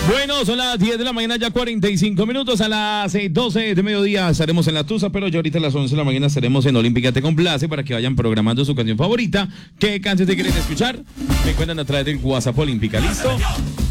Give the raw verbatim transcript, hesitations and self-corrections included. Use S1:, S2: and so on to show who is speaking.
S1: Bueno, son las diez de la mañana, ya cuarenta y cinco minutos. A las doce de mediodía estaremos en La Tusa, pero ya ahorita a las once de la mañana estaremos en Olímpica Te Complace para que vayan programando su canción favorita. ¿Qué canción te quieren escuchar? Me cuentan a través del WhatsApp Olímpica, ¿listo?